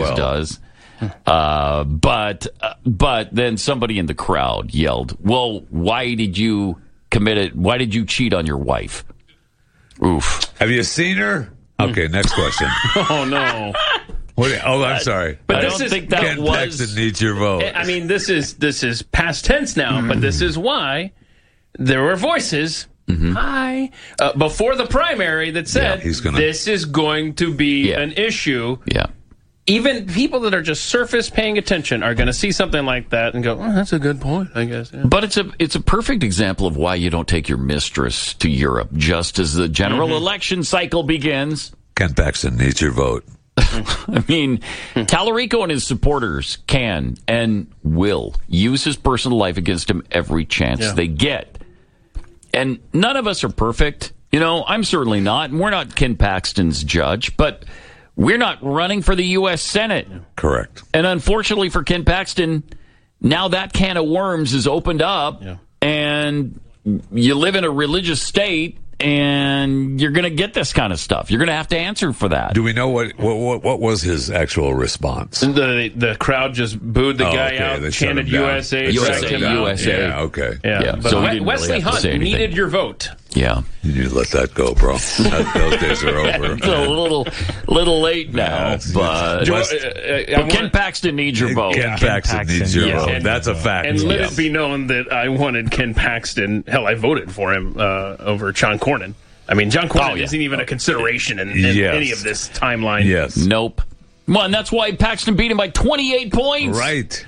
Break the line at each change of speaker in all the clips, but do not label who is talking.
always does. But then somebody in the crowd yelled, "Well, why did you commit it? Why did you cheat on your wife?" Oof.
Have you seen her? Okay, next question.
Oh, no.
I'm sorry.
But
I
this
don't
is
think that
Ken
was.
Paxton needs your vote.
I mean, this is past tense now, but this is why there were voices. Hi. Before the primary that said this is going to be an issue.
Yeah.
Even people that are just surface paying attention are going to see something like that and go, "Oh, that's a good point, I guess." Yeah.
But it's a perfect example of why you don't take your mistress to Europe just as the general election cycle begins.
Ken Paxton needs your vote.
I mean, Tallarico and his supporters can and will use his personal life against him every chance they get. And none of us are perfect. You know, I'm certainly not. And we're not Ken Paxton's judge, but we're not running for the U.S. Senate.
Correct.
And unfortunately for Ken Paxton, now that can of worms is opened up, and you live in a religious state, and you're going to get this kind of stuff. You're going to have to answer for that.
Do we know what was his actual response?
The crowd just booed the guy out,
They shut
chanted
him down.
USA,
USA,
dragged him out.
USA.
Yeah, okay.
Yeah. But
So we didn't
Wesley
really have to
Hunt
say anything.
needed your vote.
Yeah.
You need to let that go, bro. Those days are over.
It's a little late now, but Ken Paxton needs your vote.
Ken Paxton needs your vote. That's a fact.
And let it be known that I wanted Ken Paxton. Hell, I voted for him over John Cornyn. I mean, John Cornyn isn't even a consideration in any of this timeline.
Yes.
Nope. Well, and that's why Paxton beat him by 28 points.
Right.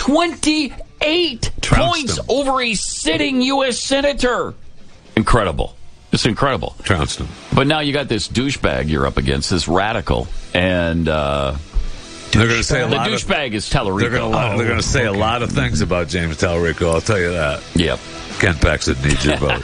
28 points over a sitting U.S. senator. Incredible. It's incredible.
Trounced him.
But now you got this douchebag you're up against, this radical. And
they're going to say a
the
lot
douchebag is Tallarico.
They're going to say a lot of things about James Tallarico, I'll tell you that.
Yep.
Ken Paxton needs your vote.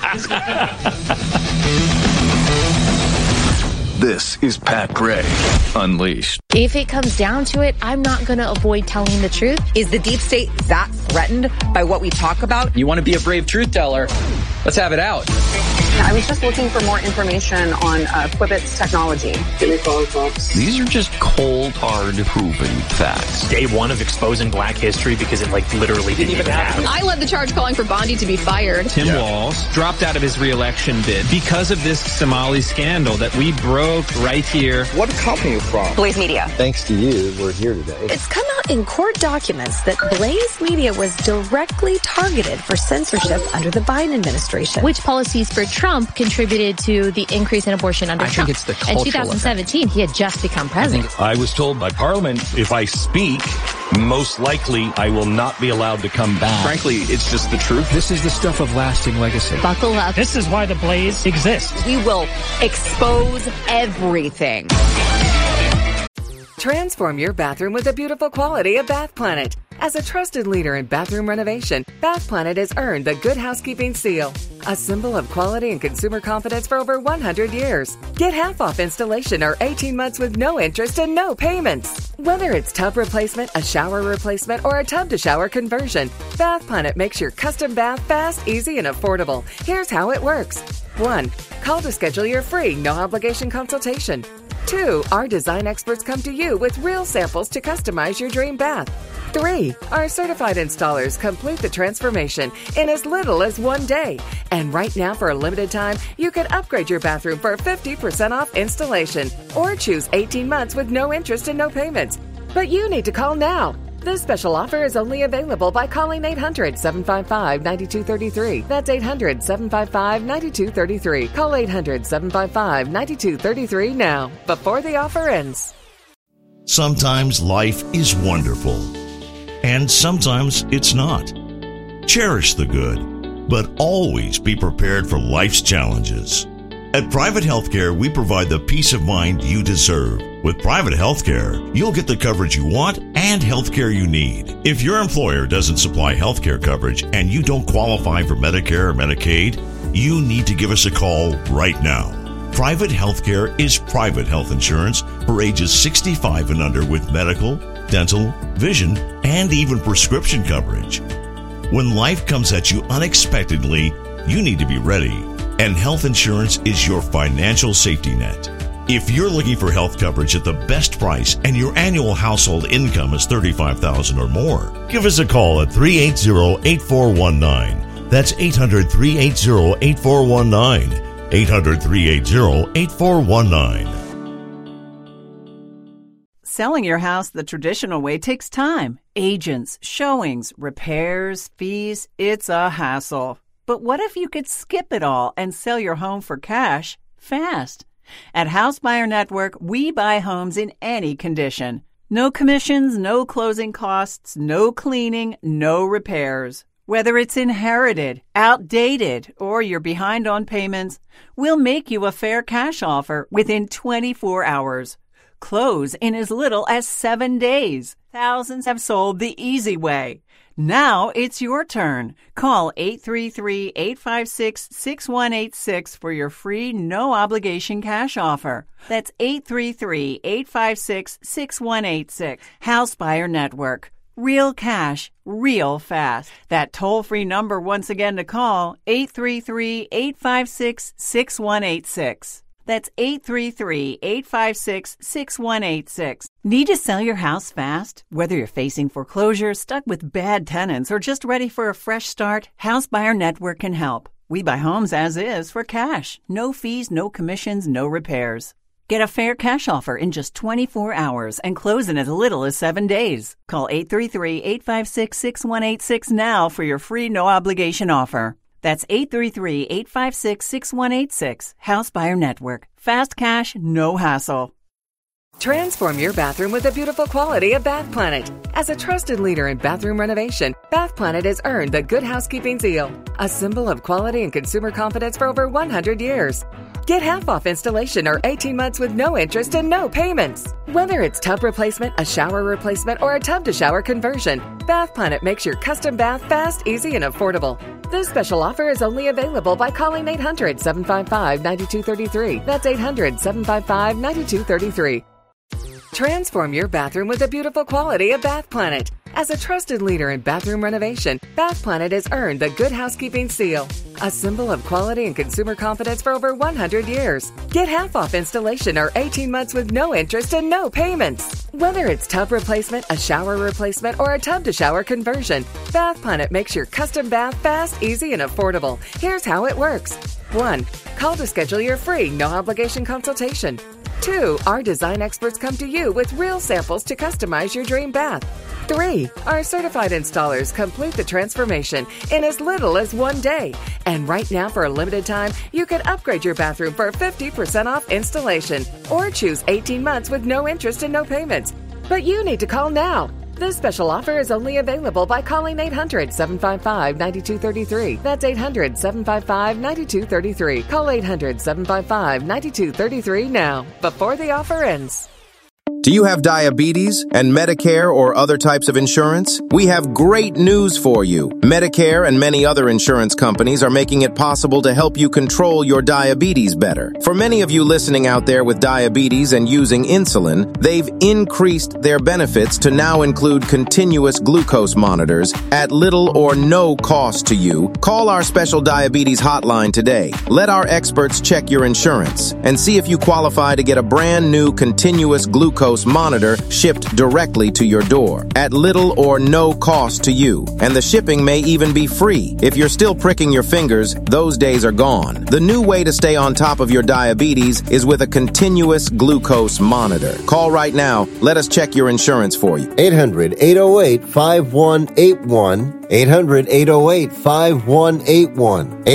This is Pat Gray Unleashed.
If it comes down to it, I'm not going to avoid telling the truth.
Is the deep state that threatened by what we talk about?
You want to be a brave truth teller? Let's have it out.
I was just looking for more information on Quibbit's technology.
These are just cold, hard, proven facts.
Day one of exposing black history because it literally didn't even happen.
I led the charge calling for Bondi to be fired.
Tim Walz dropped out of his re-election bid because of this Somali scandal that we broke right here.
What company are you from?
Blaze Media.
Thanks to you, we're here today.
It's come out in court documents that Blaze Media was directly targeted for censorship under the Biden administration.
Which policies for Trump contributed to the increase in abortion under Trump?
I think it's the cultural
In 2017, he had just become president.
I was told by Parliament, if I speak, most likely I will not be allowed to come back.
Frankly, it's just the truth.
This is the stuff of lasting legacy.
Buckle up.
This is why the Blaze exists.
We will expose everything.
Transform your bathroom with the beautiful quality of Bath Planet. As a trusted leader in bathroom renovation, Bath Planet has earned the Good Housekeeping Seal, a symbol of quality and consumer confidence for over 100 years. Get half off installation or 18 months with no interest and no payments. Whether it's tub replacement, a shower replacement, or a tub-to-shower conversion, Bath Planet makes your custom bath fast, easy, and affordable. Here's how it works. 1. Call to schedule your free, no-obligation consultation. 2. Our design experts come to you with real samples to customize your dream bath. 3. Our certified installers complete the transformation in as little as 1 day. And right now, for a limited time, you can upgrade your bathroom for 50% off installation or choose 18 months with no interest and no payments. But you need to call now. This special offer is only available by calling 800-755-9233. That's 800-755-9233. Call 800-755-9233 now, before the offer ends.
Sometimes life is wonderful, and sometimes it's not. Cherish the good, but always be prepared for life's challenges. At Private Healthcare, we provide the peace of mind you deserve. With Private Healthcare, you'll get the coverage you want and healthcare you need. If your employer doesn't supply healthcare coverage and you don't qualify for Medicare or Medicaid, you need to give us a call right now. Private Healthcare is private health insurance for ages 65 and under with medical, dental, vision, and even prescription coverage. When life comes at you unexpectedly, you need to be ready. And health insurance is your financial safety net. If you're looking for health coverage at the best price and your annual household income is $35,000 or more, give us a call at 380-8419. That's 800-380-8419. 800-380-8419.
Selling your house the traditional way takes time. Agents, showings, repairs, fees. It's a hassle. But what if you could skip it all and sell your home for cash fast? At House Buyer Network, we buy homes in any condition. No commissions, no closing costs, no cleaning, no repairs. Whether it's inherited, outdated, or you're behind on payments, we'll make you a fair cash offer within 24 hours. Close in as little as 7 days. Thousands have sold the easy way. Now it's your turn. Call 833-856-6186 for your free, no-obligation cash offer. That's 833-856-6186. House Buyer Network. Real cash, real fast. That toll-free number once again to call, 833-856-6186. That's 833-856-6186. Need to sell your house fast? Whether you're facing foreclosure, stuck with bad tenants, or just ready for a fresh start, House Buyer Network can help. We buy homes as is for cash. No fees, no commissions, no repairs. Get a fair cash offer in just 24 hours and close in as little as 7 days. Call 833-856-6186 now for your free no-obligation offer. That's 833-856-6186. House Buyer Network. Fast cash, no hassle.
Transform your bathroom with the beautiful quality of Bath Planet. As a trusted leader in bathroom renovation, Bath Planet has earned the Good Housekeeping seal, a symbol of quality and consumer confidence for over 100 years. Get half off installation or 18 months with no interest and no payments. Whether it's tub replacement, a shower replacement, or a tub-to-shower conversion, Bath Planet makes your custom bath fast, easy, and affordable. This special offer is only available by calling 800-755-9233. That's 800-755-9233. Transform your bathroom with the beautiful quality of Bath Planet. As a trusted leader in bathroom renovation, Bath Planet has earned the Good Housekeeping seal, a symbol of quality and consumer confidence for over 100 years. Get half off installation or 18 months with no interest and no payments. Whether it's tub replacement, a shower replacement, or a tub-to-shower conversion, Bath Planet makes your custom bath fast, easy, and affordable. Here's how it works. 1. Call to schedule your free, no-obligation consultation. 2. Our design experts come to you with real samples to customize your dream bath. 3. Our certified installers complete the transformation in as little as 1 day. And right now, for a limited time, you can upgrade your bathroom for 50% off installation or choose 18 months with no interest and no payments. But you need to call now. This special offer is only available by calling 800-755-9233. That's 800-755-9233. Call 800-755-9233 now, before the offer ends.
Do you have diabetes and Medicare or other types of insurance? We have great news for you. Medicare and many other insurance companies are making it possible to help you control your diabetes better. For many of you listening out there with diabetes and using insulin, they've increased their benefits to now include continuous glucose monitors at little or no cost to you. Call our special diabetes hotline today. Let our experts check your insurance and see if you qualify to get a brand new continuous glucose monitor shipped directly to your door at little or no cost to you. And the shipping may even be free. If you're still pricking your fingers, those days are gone. The new way to stay on top of your diabetes is with a continuous glucose monitor. Call right now. Let us check your insurance for you.
800-808-5181. 800-808-5181.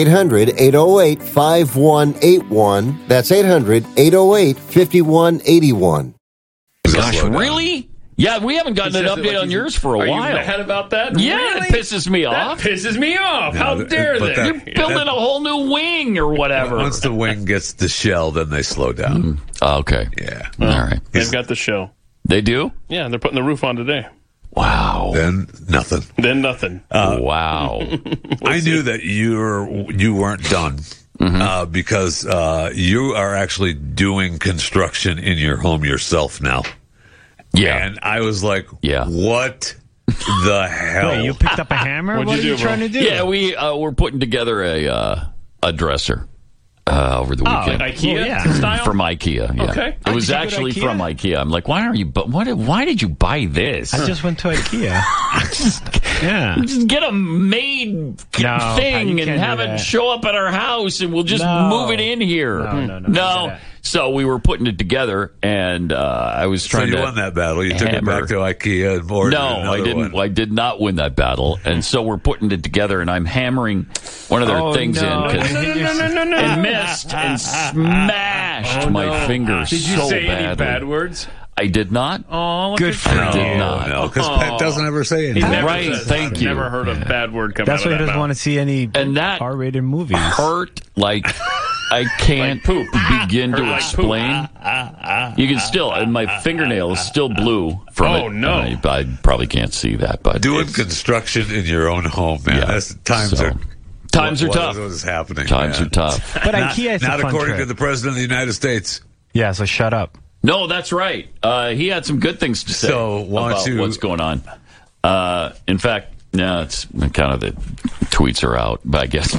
800-808-5181. That's 800-808-5181.
Gosh, really? Yeah, we haven't gotten an update on yours for a while.
Are you mad about that?
Yeah,
really?
It pisses me off.
That pisses me off. How dare they?
You're building a whole new wing or whatever.
Once the wing gets the shell, then they slow down.
Okay.
Yeah.
All right.
They've got the shell.
They do?
Yeah, they're putting the roof on today.
Wow.
Then nothing.
Wow.
I knew that you weren't done. Mm-hmm. Because you are actually doing construction in your home yourself now.
Yeah.
And I was like, what the hell?
Wait, you picked up a hammer? What are you trying to do?
Yeah, we're putting together a dresser. over the weekend.
IKEA style?
From IKEA, yeah.
Okay.
It was actually from IKEA. I'm like, why did you buy this?
I just went to IKEA.
Just get a made thing and have it show up at our house, and we'll just move it in here. No. So we were putting it together, and I was trying to.
So you won that battle. You took it back to IKEA and boarded
No, I didn't. I did not win that battle, and so we're putting it together, and I'm hammering one of their things in because it missed and smashed my fingers.
Did you
so
say
badly.
any bad words?
I did not.
Oh,
good for you.
I did not.
No, because Pat doesn't ever say anything.
Right, thank you.
Never heard a bad word come
That's
out of
why he
that
doesn't
mouth.
want to see any R-rated movies.
Hurt like I can't begin to explain. You can still, and my fingernail is still blue from it.
Oh, no.
I probably can't see that, but
doing construction in your own home, man. Times are
tough.
What is happening?
Times are tough.
But IKEA is
not
a fun
according
trip.
to the President of the United States.
Yeah, so shut up.
No, that's right. He had some good things to say
So,
about what's going on. In fact, it's kind of the tweets are out, but I guess.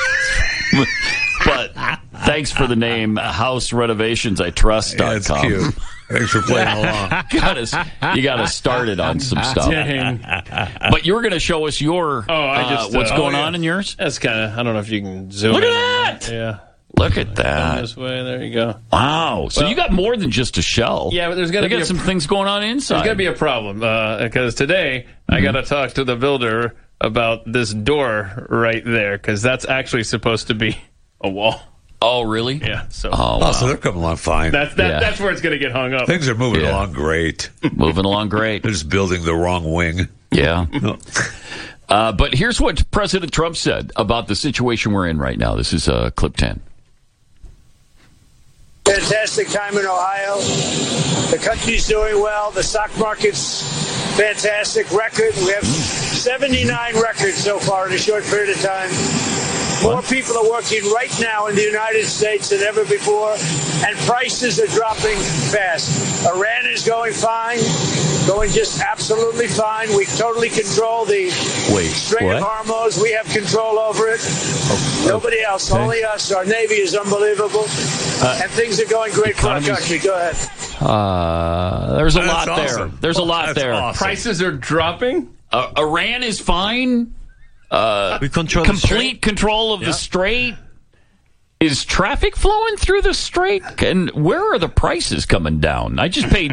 But thanks for the name HouseRenovationsITrust.com.
Yeah, it's cute. Thanks for playing along.
You got to start it on some stuff.
Dang.
But you're going to show us your what's going on in yours?
That's kind of, I don't know if you can zoom
Look
in.
at that!
Yeah.
Look at that.
This way, there you go.
Wow. So you got more than just a shell.
Yeah, but there's got to be
some things going on inside.
There's got to be a problem because today I got to talk to the builder about this door right there because that's actually supposed to be a wall.
Oh, really?
Yeah. So.
So they're coming along fine.
That's where it's going to get hung up.
Things are moving along great.
Moving along great.
They're just building the wrong wing.
Yeah. But here's what President Trump said about the situation we're in right now. This is clip 10.
Fantastic time in Ohio. The country's doing well. The stock market's fantastic. Record. We have 79 records so far in a short period of time. More people are working right now in the United States than ever before, and prices are dropping fast. Iran is going fine, going just absolutely fine. We totally control the Strait of Hormuz. We have control over it. Nobody else, only us. Our Navy is unbelievable, and things are going great for our country. Go ahead.
There's a lot there. There's a lot there.
Awesome. Prices are dropping?
Iran is fine.
We control
complete control of the strait. Is traffic flowing through the strait? And where are the prices coming down? I just paid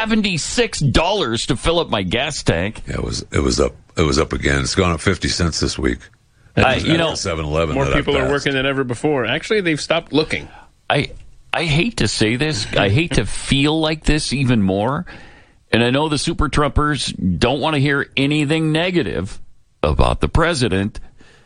$76 to fill up my gas tank.
Yeah, it was up again. It's gone up 50 cents this week. 7-Eleven.
More people are working than ever before. Actually, they've stopped looking.
I hate to say this. I hate to feel like this even more. And I know the Super Trumpers don't want to hear anything negative about the president,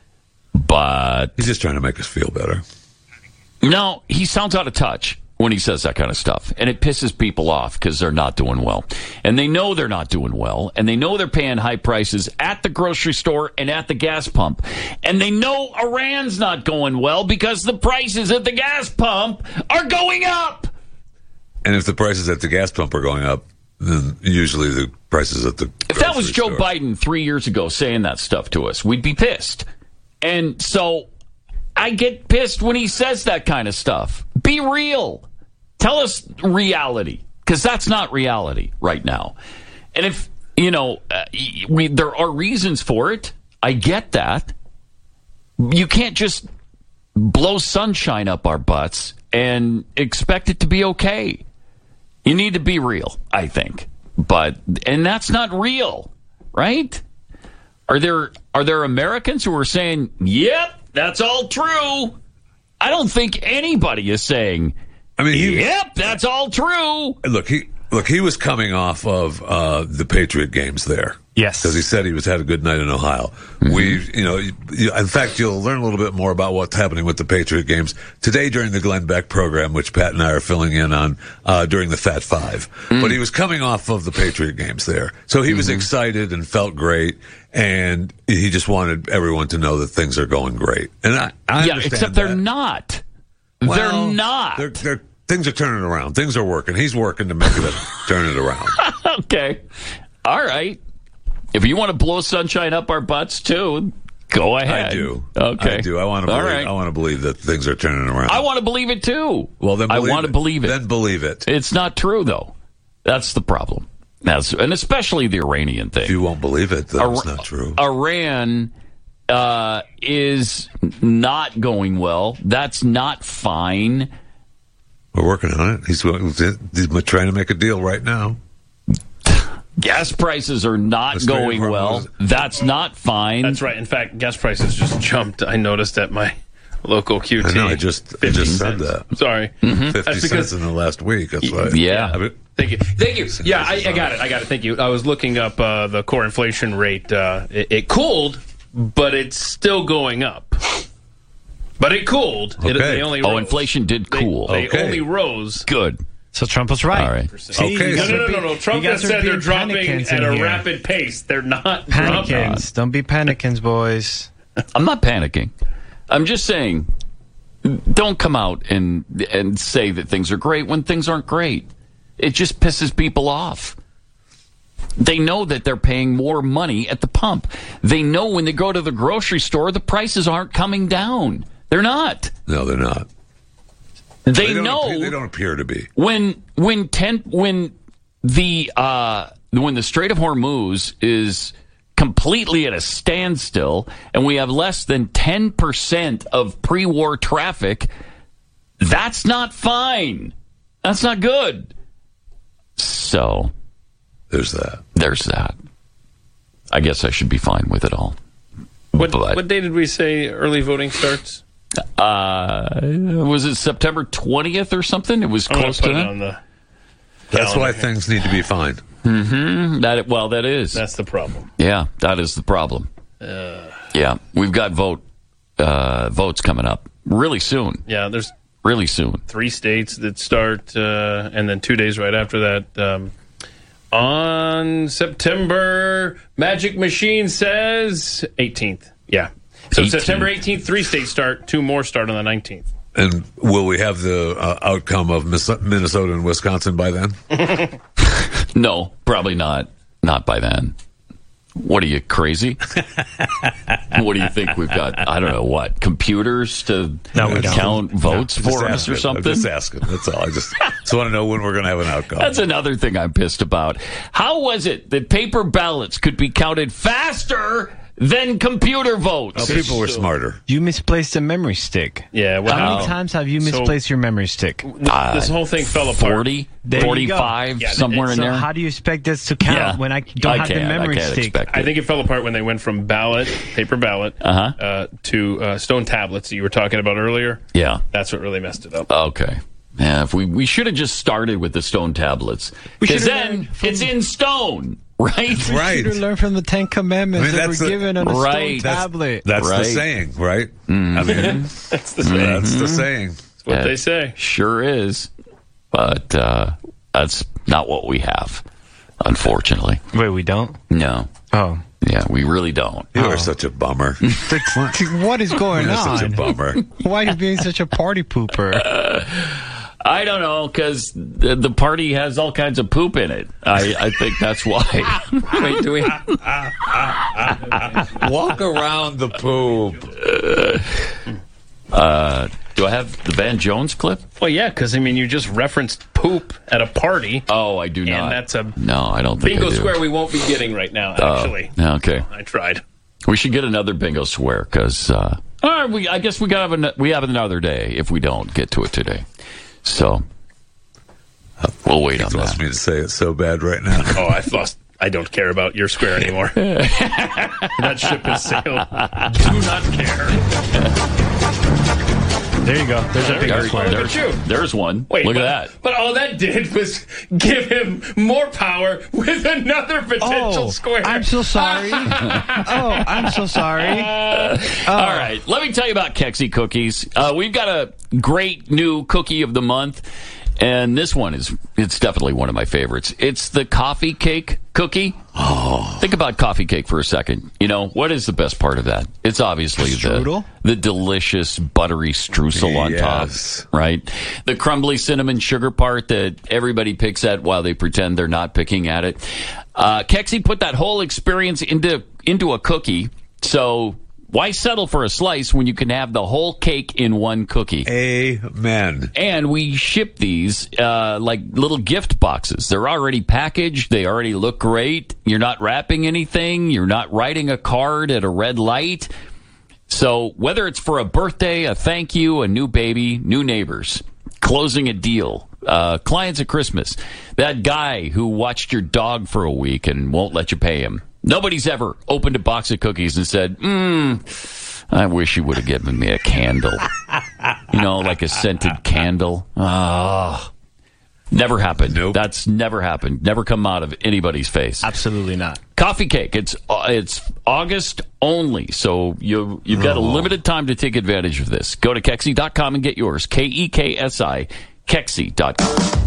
but
he's just trying to make us feel better.
No, he sounds out of touch when he says that kind of stuff, and it pisses people off because they're not doing well, and they know they're not doing well, and they know they're paying high prices at the grocery store and at the gas pump, and they know Iran's not going well because the prices at the gas pump are going up.
And if the prices at the gas pump are going up, then usually the prices at the
if that was Joe Biden 3 years ago saying that stuff to us, we'd be pissed. And so I get pissed when he says that kind of stuff. Be real. Tell us reality, because that's not reality right now. And if, there are reasons for it, I get that. You can't just blow sunshine up our butts and expect it to be okay. You need to be real, I think. And that's not real, right? Are there Americans who are saying, yep, that's all true? I don't think anybody is saying, yep, that's all true.
Look, he was coming off of the Patriot games there.
Yes.
Because he said he had a good night in Ohio. In fact, you'll learn a little bit more about what's happening with the Patriot games today during the Glenn Beck program, which Pat and I are filling in on during the Fat Five. But he was coming off of the Patriot games there. So he was excited and felt great, and he just wanted everyone to know that things are going great. And I understand
except they're not. They're not.
Things are turning around. Things are working. He's working to make it turn it around.
Okay. All right. If you want to blow sunshine up our butts, too, Go ahead.
I do.
Okay.
I do. I want to believe.
Right.
I want to believe that things are turning around.
I want to believe it too.
Well, then
I want to believe it.
Then believe it.
It's not true, though. That's the problem. And especially the Iranian thing.
If you won't believe it, then it's not true.
Iran is not going well. That's not fine.
We're working on it. He's trying to make a deal right now.
Gas prices are not going well. That's not fine.
That's right. In fact, gas prices just jumped. I noticed at my local QT.
I know. I just said that.
Sorry.
50 cents in the last week. That's why.
Yeah.
Thank you. Yeah, I got it. Thank you. I was looking up the core inflation rate. It cooled, but it's still going up. But it cooled.
Okay.
They only rose.
Inflation did cool.
They only rose.
Good.
So Trump was right.
All right.
See,
No. Trump has said they're dropping at a rapid pace. They're not dropping.
Don't be panicking, boys.
I'm not panicking. I'm just saying, don't come out and say that things are great when things aren't great. It just pisses people off. They know that they're paying more money at the pump. They know when they go to the grocery store, the prices aren't coming down. They're not.
No, they're not.
They know
they don't appear to be.
When the Strait of Hormuz is completely at a standstill and we have less than 10% of pre-war traffic, that's not fine. That's not good. So
there's that.
I guess I should be fine with it all.
What day did we say early voting starts?
Was it September 20th or something? It was close to that.
That's why things need to be fine.
Mm-hmm. That is.
That's the problem.
Yeah, that is the problem. Yeah, we've got votes coming up really soon.
Yeah, there's
really soon
3 states that start, and then 2 days right after that. On September, Magic Machine says 18th. Yeah. So 18th. September 18th, 3 states start. 2 more start on the 19th.
And will we have the outcome of Minnesota and Wisconsin by then?
No, probably not. Not by then. What are you, crazy? What do you think we've got? I don't know, what? Computers to count votes for us or something?
I'm just asking. That's all. I just want to know when we're going to have an outcome.
That's another thing I'm pissed about. How was it that paper ballots could be counted faster than computer votes?
Oh, people were smarter.
You misplaced a memory stick.
Yeah.
Well, how many times have you misplaced your memory stick?
This whole thing fell apart.
40, 45, somewhere in there.
How do you expect this to count when I don't have the memory stick?
I think it fell apart when they went from paper ballot, to stone tablets that you were talking about earlier.
Yeah.
That's what really messed it up.
Okay. Yeah, if we should have just started with the stone tablets. Because then it's in stone. Right?
We should have learned from the 10 Commandments that were given on a stone tablet.
That's the saying, right?
Mm-hmm.
I mean,
that's the saying.
That's the saying.
That's what they say.
Sure is. But that's not what we have, unfortunately.
Wait, we don't?
No.
Oh.
Yeah, we really don't.
You are such a bummer.
What is going on?
Such a bummer.
Why are you being such a party pooper?
I don't know, because the party has all kinds of poop in it. I think that's why. Wait, do we
walk around the poop?
Do I have the Van Jones clip?
Well, yeah, because you just referenced poop at a party.
Oh, I do not.
And that's
no, I don't think
bingo
I do.
square we won't be getting right now. Actually,
okay.
I tried.
We should get another bingo square because I guess we have another day if we don't get to it today. So we'll wait on that.
Wants me to say it so bad right now.
Oh, I've lost. I don't care about your square anymore. That ship has sailed. Do not care.
There you go. There's a big square.
There's one.
Wait,
look at that.
But all that did was give him more power with another potential square.
I'm so sorry. I'm so sorry.
All right. Let me tell you about Kexi cookies. We've got a great new cookie of the month. And this one it's definitely one of my favorites. It's the coffee cake cookie.
Oh.
Think about coffee cake for a second. What is the best part of that? It's obviously the delicious buttery streusel on top, right? The crumbly cinnamon sugar part that everybody picks at while they pretend they're not picking at it. Kexi put that whole experience into a cookie. So Why settle for a slice when you can have the whole cake in one cookie?
Amen.
And we ship these like little gift boxes. They're already packaged. They already look great. You're not wrapping anything. You're not writing a card at a red light. So whether it's for a birthday, a thank you, a new baby, new neighbors, closing a deal, clients at Christmas, that guy who watched your dog for a week and won't let you pay him. Nobody's ever opened a box of cookies and said, I wish you would have given me a candle. Like a scented candle. Oh, never happened.
Nope.
That's never happened. Never come out of anybody's face.
Absolutely not.
Coffee cake. It's August only, so you've got a limited time to take advantage of this. Go to Kexi.com and get yours. KEKSI, Kexi.com.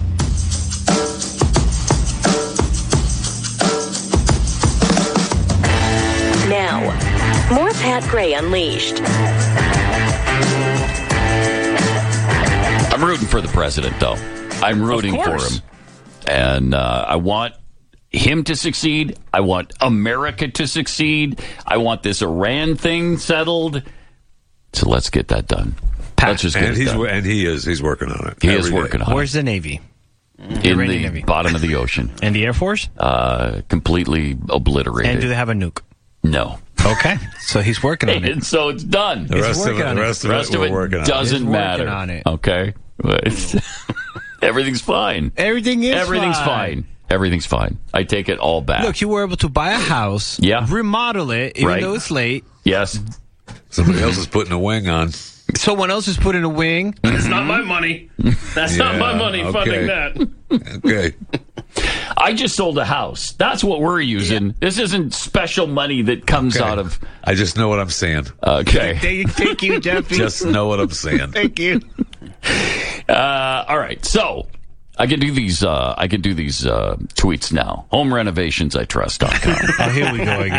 Now, more Pat Gray Unleashed.
I'm rooting for the president, though. I'm rooting for him. And I want him to succeed. I want America to succeed. I want this Iran thing settled. So let's get that done. Let's just get it done.
And he's working on it.
He is working on it.
Where's the Navy?
In the Navy. Bottom of the ocean.
And the Air Force?
Completely obliterated.
And do they have a nuke?
No.
Okay, so he's working on it.
And so it's done.
The rest of it
doesn't matter.
On it.
Okay. Everything's fine.
Everything's
fine. Everything's fine. I take it all back.
Look, you were able to buy a house, remodel it, even though it's late.
Yes.
Somebody else is putting a wing on.
Someone else is putting a wing.
It's not my money. That's not my money funding that.
Okay.
I just sold a house. That's what we're using. Yeah. This isn't special money that comes out of...
I just know what I'm saying.
Okay.
Thank you, Jeffy.
Just know what I'm saying.
Thank you.
All right. So I can do these tweets now. HomeRenovationsITrust.com.
Oh, here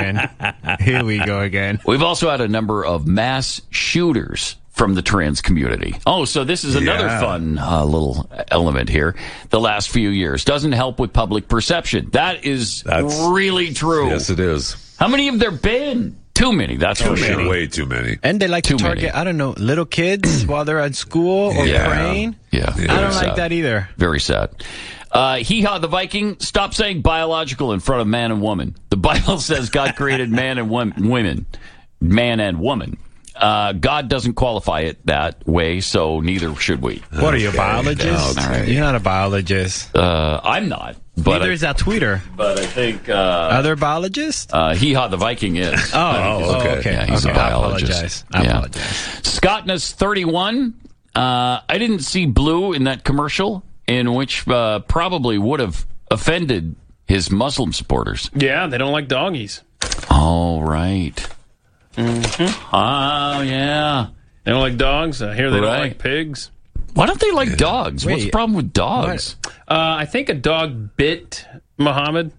we go again.
We've also had a number of mass shooters from the trans community. Oh, so this is another fun little element here. The last few years doesn't help with public perception. That's really true.
Yes, it is.
How many have there been? Too many. That's for sure.
Way too many.
And they like to target, I don't know, little kids while they're at school or praying.
Yeah.
I don't like that either.
Very sad. Hee-haw the Viking, stop saying biological in front of man and woman. The Bible says God created man and women. Man and woman. God doesn't qualify it that way, so neither should we.
What are you, a biologist?
Right.
You're not a biologist.
I'm not. But
neither is that tweeter.
But I think...
Other biologists?
Hee-haw the Viking is.
Okay.
Yeah, he's a biologist.
I apologize.
Scottness 31. I didn't see blue in that commercial, in which probably would have offended his Muslim supporters.
Yeah, they don't like doggies.
All right.
Mm-hmm.
Oh, yeah.
They don't like dogs. I hear they don't like pigs.
Why don't they like dogs? What's the problem with dogs?
I think a dog bit Muhammad.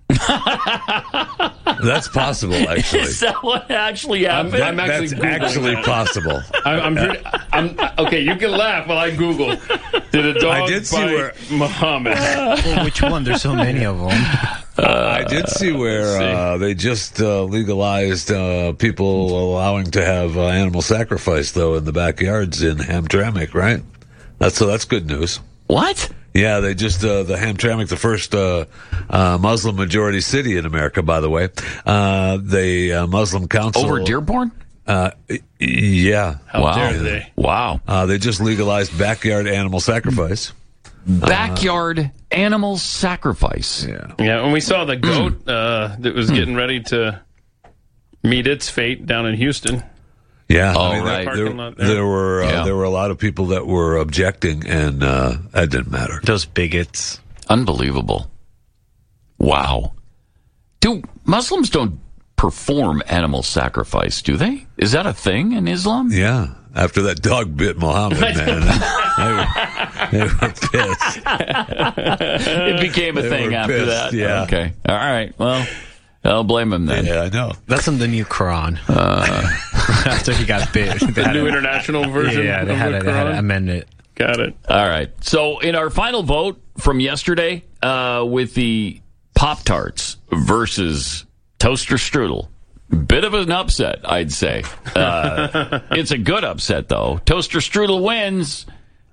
That's possible, actually.
Is that what actually happened?
That's actually possible.
Okay, you can laugh while I Google. Did a dog bite Muhammad?
Well, which one? There's so many of them.
I did see where they just legalized people allowing to have animal sacrifice, though, in the backyards in Hamtramck, right? That's good news.
What?
Yeah, they just the Hamtramck, the first Muslim majority city in America, by the way. The Muslim Council
over Dearborn.
Yeah.
How dare they?
Wow.
They just legalized backyard animal sacrifice.
Backyard animal sacrifice.
Yeah.
Yeah. When we saw the goat that was getting ready to meet its fate down in Houston.
Yeah,
right.
There were a lot of people that were objecting, and that didn't matter.
Those bigots,
unbelievable. Wow. Muslims don't perform animal sacrifice, do they? Is that a thing in Islam?
Yeah. After that dog bit Muhammad, man, they were pissed.
It became a thing after that.
Yeah.
Okay. All right. Well, I'll blame him then.
Yeah, I know.
That's in the new Quran. After he got bit.
The new international version.
Yeah, they had to amend it.
Got it.
All right. So in our final vote from yesterday, with the Pop-Tarts versus toaster strudel, Bit of an upset, I'd say. It's a good upset, though. Toaster Strudel wins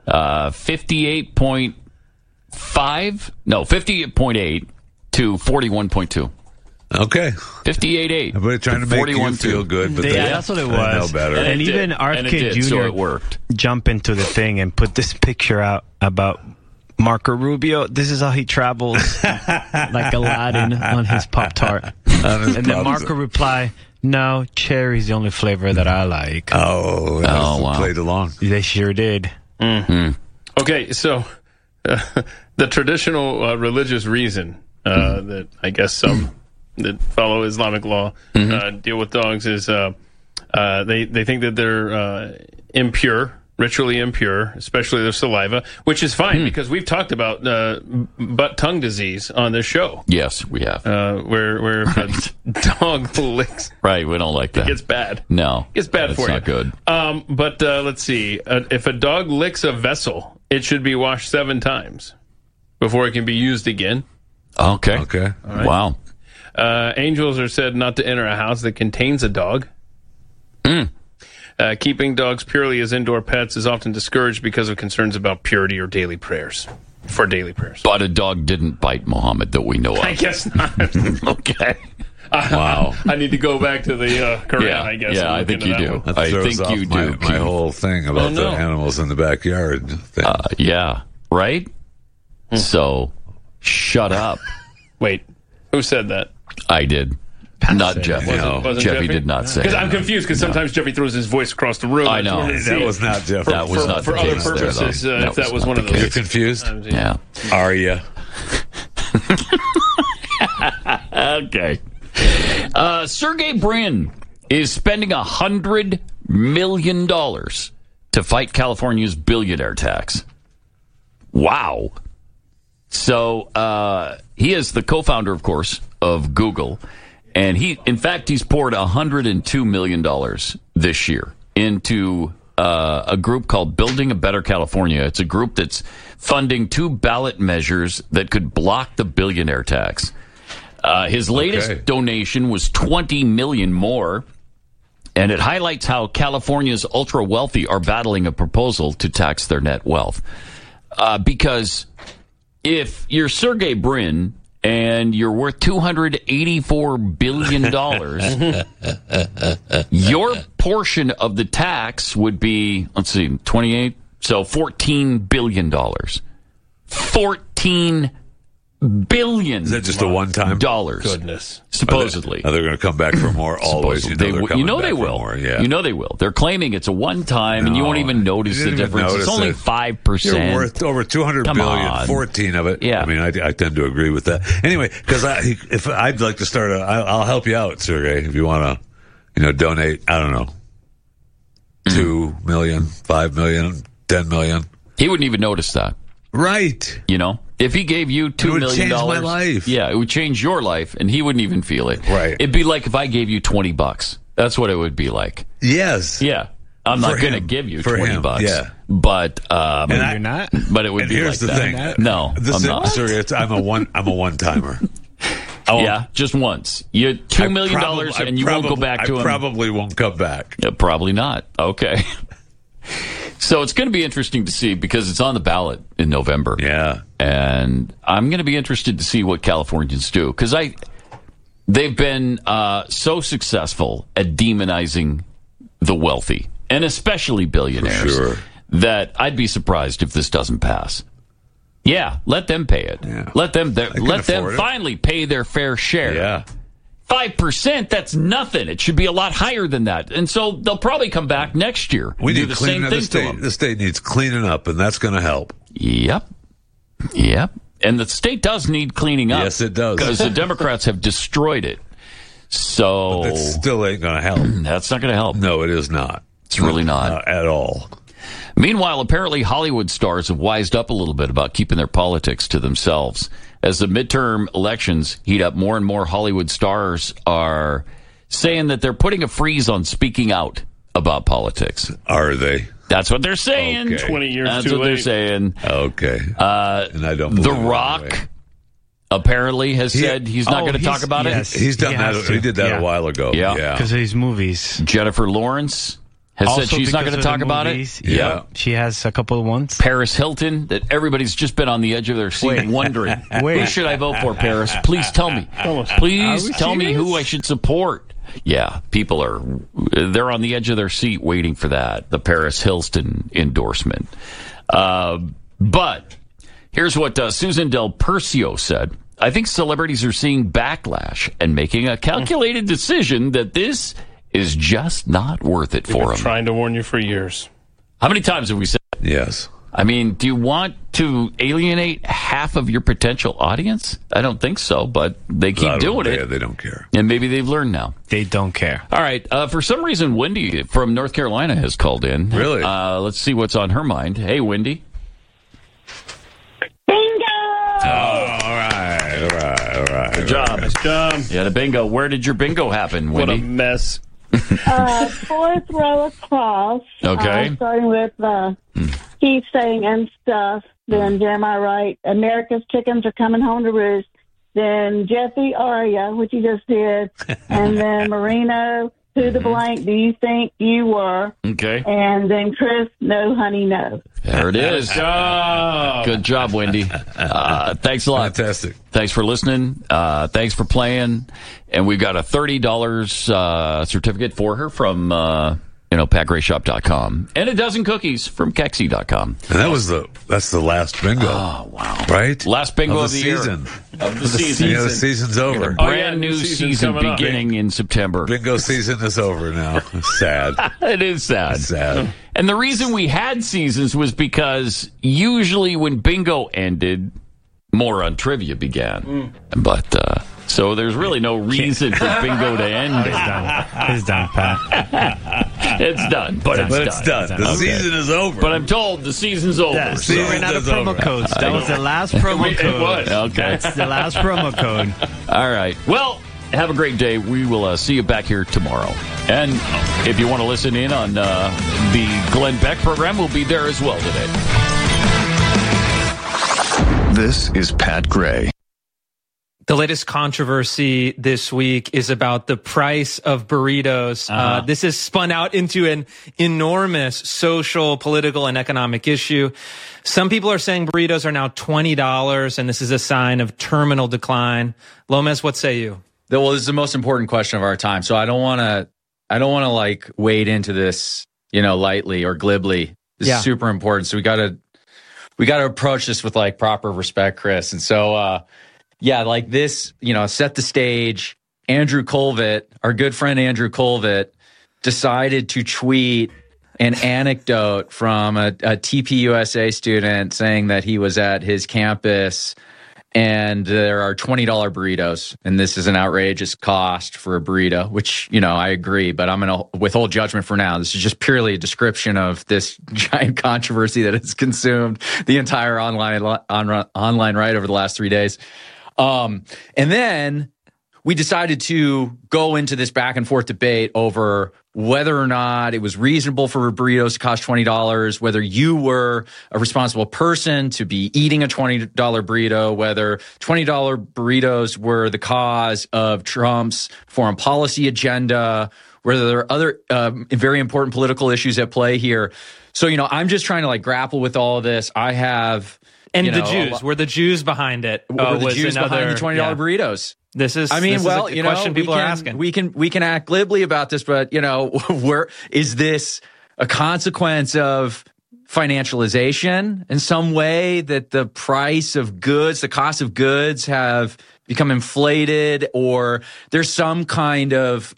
58.8 to 41.2.
Okay.
58.8.
Everybody trying to make you feel good, but
that's what it was.
Know better.
And even RFK Jr.
So it worked.
Jump into the thing and put this picture out about Marco Rubio. This is how he travels like Aladdin on his Pop-Tart. And then Marco reply, no, cherry's the only flavor that I like.
Oh, wow. Played along.
They sure did.
Mm-hmm. Okay, so the traditional religious reason that I guess some that follow Islamic law deal with dogs is they think that they're impure, ritually impure, especially their saliva, which is fine because we've talked about butt-tongue disease on this show.
Yes, we have.
Where if a dog licks...
Right, we don't like that.
It gets bad.
No.
It gets bad for you.
It's not good.
But let's see. If a dog licks a vessel, it should be washed 7 times before it can be used again.
Okay.
Okay.
Right.
Wow.
Angels are said not to enter a house that contains a dog. Keeping dogs purely as indoor pets is often discouraged because of concerns about purity or daily prayers. For daily prayers.
But a dog didn't bite Muhammad that we know of.
I guess not.
Okay.
Wow.
I need to go back to the Quran, I guess.
Yeah, I think you do. I think you do.
My whole thing about the animals in the backyard thing.
Yeah. Right? So, shut up.
Wait. Who said that?
I did. Not Jeffy.
Wasn't
Jeffy did not say
Because
that.
I'm confused, because sometimes Jeffy throws his voice across the room.
I know.
That was not Jeffy.
That was not
for
the
other
case
purposes,
there,
if that was one of those.
You're confused?
Yeah.
Are you?
Okay. Sergey Brin is spending $100 million to fight California's billionaire tax. Wow. So he is the co-founder, of course, of Google. And he's poured $102 million this year into a group called Building a Better California. It's a group that's funding 2 ballot measures that could block the billionaire tax. His latest donation was $20 million more, and it highlights how California's ultra-wealthy are battling a proposal to tax their net wealth. Because if you're Sergey Brin and you're worth $284 billion, your portion of the tax would be, 28, so $14 billion. $14 billion.
Is that just a one-time?
Dollars.
Goodness.
Supposedly.
They're going to come back for more always.
They will.
Yeah.
You know they will. They're claiming it's a one-time, and you won't even notice the difference. It's only 5%.
You're worth over $200 billion, 14 of it.
Yeah.
I mean, I tend to agree with that. Anyway, because if I'd like to start, I'll help you out, Sergey, if you want to, donate. I don't know, 2 million, 5 million, 10 million.
He wouldn't even notice that.
Right.
If he gave you $2 million,
change my life.
Yeah, it would change your life, and he wouldn't even feel it.
Right.
It'd be like if I gave you $20. That's what it would be like.
Yes.
Yeah. I'm not going to give you $20.
Yeah.
But
you're not.
But it would be
here's
like
the
that.
thing.
No, I'm not.
Sorry, I'm a one-timer.
Yeah, just once. You $2 million, and you won't go back to him.
I probably won't come back.
Yeah, probably not. Okay. So it's going to be interesting to see because it's on the ballot in November.
Yeah.
And I'm going to be interested to see what Californians do because they've been so successful at demonizing the wealthy and especially billionaires that I'd be surprised if this doesn't pass. Yeah, let them pay it.
Yeah.
Let them finally pay their fair share.
Yeah.
5%, that's nothing. It should be a lot higher than that. And so they'll probably come back next year.
We
do
need
the same thing to them.
The state needs cleaning up, and that's going to help.
Yep. And the state does need cleaning up.
Yes, it does.
Because the Democrats have destroyed it. So
but that still ain't going to help.
That's not going to help.
No, it is not.
It's really not.
At all.
Meanwhile, apparently Hollywood stars have wised up a little bit about keeping their politics to themselves. As the midterm elections heat up, more and more Hollywood stars are saying that they're putting a freeze on speaking out about politics.
Are they?
That's what they're saying.
Okay.
20 years
That's
too
what
late.
they're saying.
Okay. And I don't believe
The Rock apparently has said he's not going to talk about it.
He's done that. He did that a while ago.
Yeah,
because of his movies.
Jennifer Lawrence has
also
said she's not going to talk about it.
Yeah, she has a couple of ones.
Paris Hilton, that everybody's just been on the edge of their seat wondering, who should I vote for, Paris? Please tell me. Please tell me who I should support. Yeah, people they're on the edge of their seat waiting for that, the Paris Hilton endorsement. But here's what Susan Del Percio said. I think celebrities are seeing backlash and making a calculated decision that this is just not worth it for them.
Trying to warn you for years.
How many times have we said?
Yes.
I mean, do you want to alienate half of your potential audience? I don't think so, but they keep doing it.
They don't care.
And maybe they've learned now.
They don't care.
All right. For some reason, Wendy from North Carolina has called in.
Really?
Let's see what's on her mind. Hey, Wendy.
Bingo!
Oh, all right.
Good job.
Nice job.
Yeah, the bingo. Where did your bingo happen, Wendy?
What a mess.
Fourth row across.
Okay.
Starting with Keith saying and stuff. Then Jeremiah Wright, America's chickens are coming home to roost. Then Jeffy Aria, which you just did. And then Marino, who the blank do you think you were?
Okay.
And then Chris, no, honey, no.
There it is. Good job, Wendy. Thanks a lot.
Fantastic.
Thanks for listening. Thanks for playing. And we've got a $30 certificate for her from PatGrayShop.com, and a dozen cookies from Kexi.com.
And that's the last bingo.
Oh, wow.
Right?
Last bingo
of the
season.
Of the season. Yeah, the season's over.
Brand new season beginning in September.
Bingo season is over now. Sad.
It is sad.
It's sad.
And the reason we had seasons was because usually when bingo ended, more on trivia began. But so there's really no reason for bingo to end.
It's done, Pat.
It's done. But
it's done. The season is over.
But I'm told the season's over.
Yeah, so we ran out of promo codes. That was the last promo code.
It was. Okay.
That's the last promo code.
All right. Well, have a great day. We will see you back here tomorrow. And if you want to listen in on the Glenn Beck program, we'll be there as well today.
This is Pat Gray.
The latest controversy this week is about the price of burritos. This has spun out into an enormous social, political, and economic issue. Some people are saying burritos are now $20, and this is a sign of terminal decline. Lomez, what say you?
Well, this is the most important question of our time, so I don't want to like wade into this, lightly or glibly. This is super important. So we got to approach this with like proper respect, Chris. And so, like this, set the stage. Andrew Colvett, our good friend Andrew Colvett, decided to tweet an anecdote from a TPUSA student saying that he was at his campus and there are $20 burritos, and this is an outrageous cost for a burrito, which, I agree, but I'm going to withhold judgment for now. This is just purely a description of this giant controversy that has consumed the entire online right over the last 3 days. And then we decided to go into this back and forth debate over whether or not it was reasonable for burritos to cost $20, whether you were a responsible person to be eating a $20 burrito, whether $20 burritos were the cause of Trump's foreign policy agenda, whether there are other very important political issues at play here. So, I'm just trying to grapple with all of this. I have...
And the Jews. Were the Jews behind it?
Were the Jews behind the $20 burritos?
This is a question people are asking.
We can act glibly about this, but where is this a consequence of financialization in some way, that the price of goods, the cost of goods have become inflated, or there's some kind of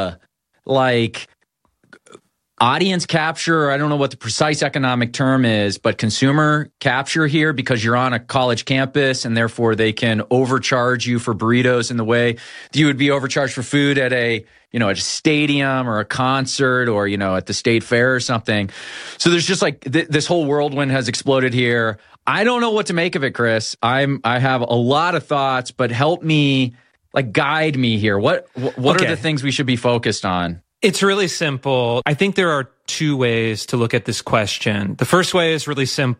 audience capture, or I don't know what the precise economic term is, but consumer capture here, because you're on a college campus and therefore they can overcharge you for burritos in the way that you would be overcharged for food at a stadium or a concert or, at the state fair or something. So there's just this whole whirlwind has exploded here. I don't know what to make of it, Chris. I have a lot of thoughts, but help me, guide me here. What are the things we should be focused on?
It's really simple. I think there are two ways to look at this question. The first way is really simple.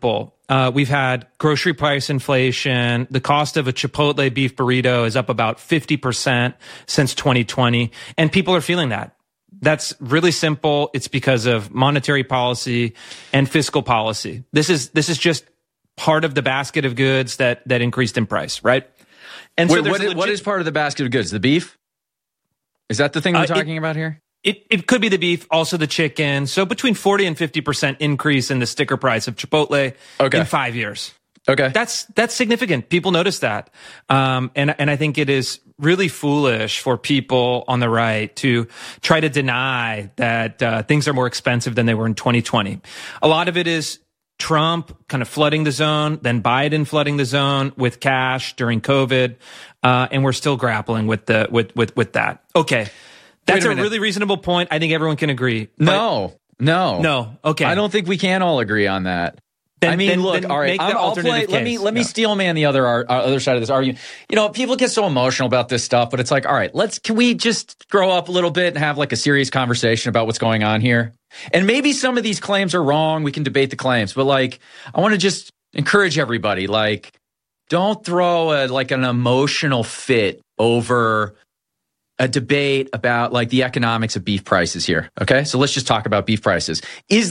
we've had grocery price inflation. The cost of a Chipotle beef burrito is up about 50% since 2020. And people are feeling that. That's really simple. It's because of monetary policy and fiscal policy. This is just part of the basket of goods that increased in price, right? And
so what is part of the basket of goods? The beef? Is that the thing we're talking about here?
It could be the beef, also the chicken. So between 40 and 50% increase in the sticker price of Chipotle in 5 years.
Okay.
That's significant. People notice that. And I think it is really foolish for people on the right to try to deny that things are more expensive than they were in 2020. A lot of it is Trump kind of flooding the zone, then Biden flooding the zone with cash during COVID. And we're still grappling with that. Okay. That's a really reasonable point. I think everyone can agree.
No.
Okay.
I don't think we can all agree on that. All right. I'll play. Let me steel man the other side of this argument. People get so emotional about this stuff, but it's like, all right, can we just grow up a little bit and have like a serious conversation about what's going on here? And maybe some of these claims are wrong. We can debate the claims, but like, I want to just encourage everybody, like, don't throw an emotional fit over a debate about like the economics of beef prices here. Okay. So let's just talk about beef prices. Is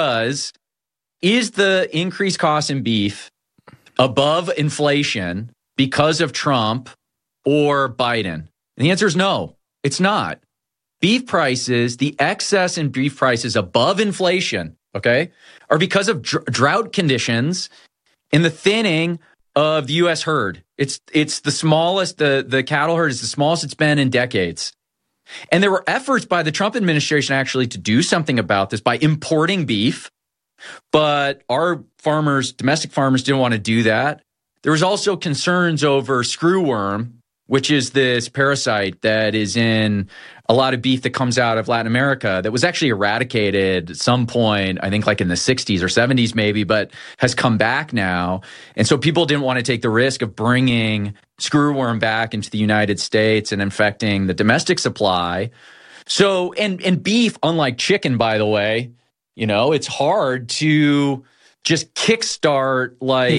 the increased cost in beef above inflation because of Trump or Biden? And the answer is no, it's not. Beef prices, the excess in beef prices above inflation, okay, are because of drought conditions in the thinning of the U.S. herd. It's the smallest, the cattle herd is the smallest it's been in decades. And there were efforts by the Trump administration actually to do something about this by importing beef. But our farmers, domestic farmers, didn't want to do that. There was also concerns over screwworm, which is this parasite that is in a lot of beef that comes out of Latin America that was actually eradicated at some point, I think like in the 60s or 70s maybe, but has come back now. And so people didn't want to take the risk of bringing screwworm back into the United States and infecting the domestic supply. So, and beef, unlike chicken, by the way, it's hard to just kickstart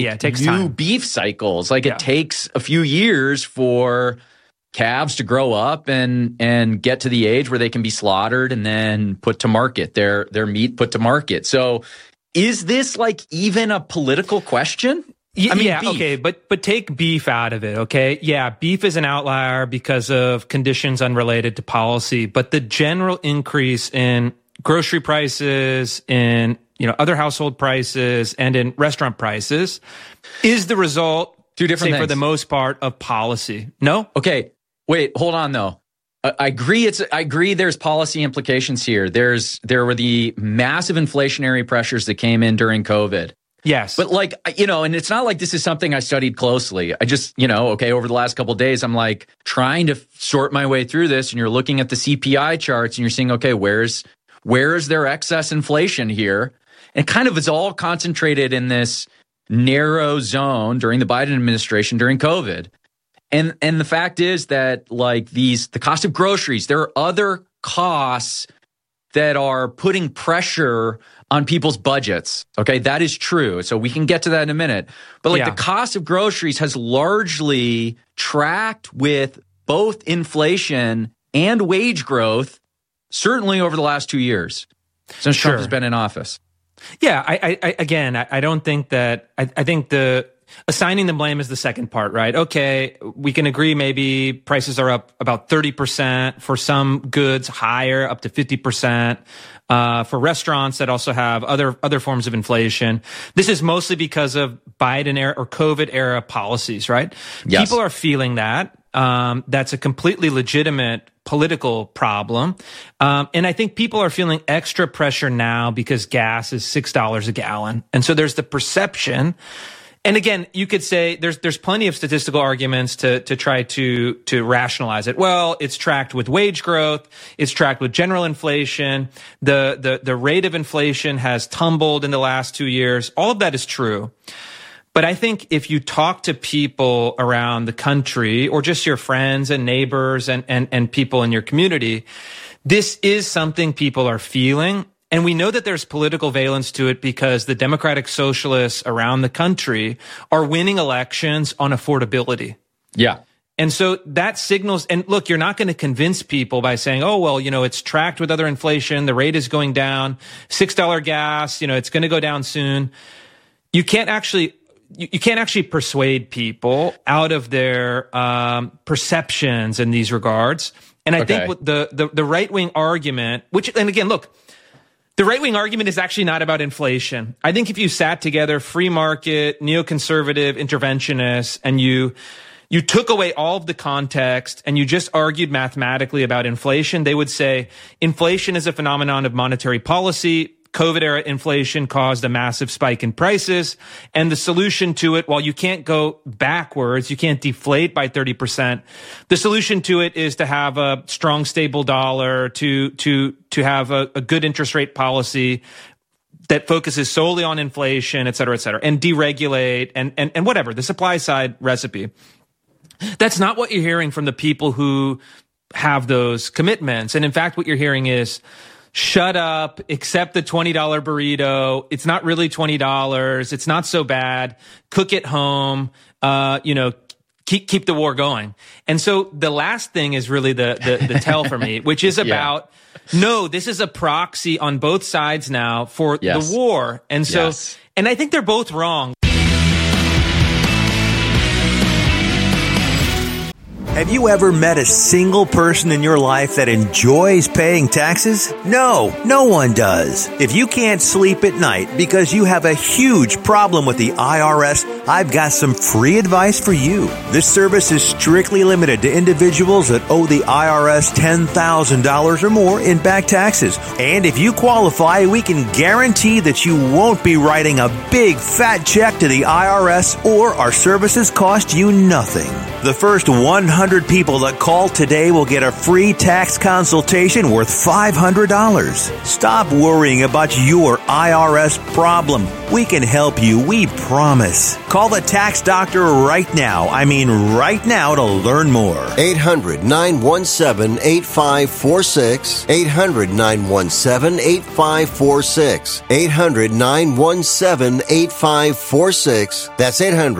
new beef cycles. It takes a few years for calves to grow up and get to the age where they can be slaughtered and then put to market, their meat put to market. So is this even a political question?
Beef. Okay, but take beef out of it, okay? Yeah, beef is an outlier because of conditions unrelated to policy, but the general increase in grocery prices, in other household prices, and in restaurant prices is the result,
two different things,
for the most part, of policy. No?
Okay. Wait, hold on though. I agree there's policy implications here. There were the massive inflationary pressures that came in during COVID.
Yes.
But and it's not like this is something I studied closely. I just, over the last couple of days, I'm trying to sort my way through this, and you're looking at the CPI charts and you're seeing, okay, where's their excess inflation here? And kind of it's all concentrated in this narrow zone during the Biden administration during COVID. And the fact is that the cost of groceries, there are other costs that are putting pressure on people's budgets. Okay, that is true. So we can get to that in a minute. But the cost of groceries has largely tracked with both inflation and wage growth, certainly over the last 2 years since Trump has been in office.
Yeah, I don't think that. I think the assigning the blame is the second part, right? Okay, we can agree maybe prices are up about 30% for some goods, higher up to 50% for restaurants that also have other forms of inflation. This is mostly because of Biden era or COVID era policies, right? Yes. People are feeling that. That's a completely legitimate political problem. And I think people are feeling extra pressure now because gas is $6 a gallon. And so there's the perception. And again, you could say there's plenty of statistical arguments to try to rationalize it. Well, it's tracked with wage growth. It's tracked with general inflation. The rate of inflation has tumbled in the last 2 years. All of that is true. But I think if you talk to people around the country or just your friends and neighbors and people in your community, this is something people are feeling. And we know that there's political valence to it because the Democratic Socialists around the country are winning elections on affordability.
Yeah.
And so that signals, and look, you're not going to convince people by saying, oh, well, it's tracked with other inflation. The rate is going down. $6 gas, it's going to go down soon. You can't actually persuade people out of their perceptions in these regards. And I think what the right-wing argument, and again, look, the right-wing argument is actually not about inflation. I think if you sat together free market, neoconservative interventionists, and you took away all of the context and you just argued mathematically about inflation, they would say inflation is a phenomenon of monetary policy. COVID-era inflation caused a massive spike in prices. And the solution to it, while you can't go backwards, you can't deflate by 30%. The solution to it is to have a strong, stable dollar, to have a good interest rate policy that focuses solely on inflation, et cetera, and deregulate and whatever, the supply side recipe. That's not what you're hearing from the people who have those commitments. And in fact, what you're hearing is, shut up, accept the $20 burrito. It's not really $20. It's not so bad. Cook it home. Keep the war going. And so the last thing is really the tell for me, which is about, no, this is a proxy on both sides now for the war. And so, and I think they're both wrong.
Have you ever met a single person in your life that enjoys paying taxes? No, no one does. If you can't sleep at night because you have a huge problem with the IRS, I've got some free advice for you. This service is strictly limited to individuals that owe the IRS $10,000 or more in back taxes. And if you qualify, we can guarantee that you won't be writing a big fat check to the IRS, or our services cost you nothing. The first 100 people that call today will get a free tax consultation worth $500. Stop worrying about your IRS problem. We can help you, we promise. Call the tax doctor right now. I mean right now, to learn more.
800-917-8546. 800-917-8546. 800-917-8546. That's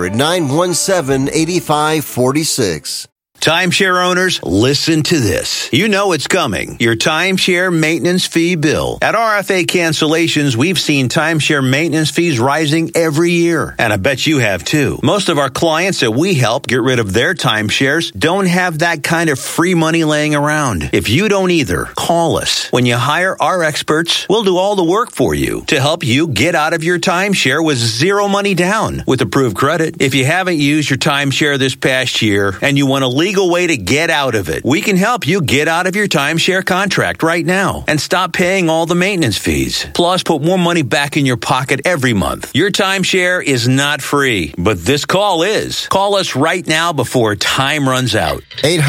800-917-8546.
Timeshare owners, listen to this. You know it's coming. Your timeshare maintenance fee bill. At RFA Cancellations, we've seen timeshare maintenance fees rising every year. And I bet you have too. Most of our clients that we help get rid of their timeshares don't have that kind of free money laying around. If you don't either, call us. When you hire our experts, we'll do all the work for you to help you get out of your timeshare with zero money down with approved credit. If you haven't used your timeshare this past year and you want to legal way to get out of it, we can help you get out of your timeshare contract right now and stop paying all the maintenance fees. Plus, put more money back in your pocket every month. Your timeshare is not free, but this call is. Call us right now before time runs out.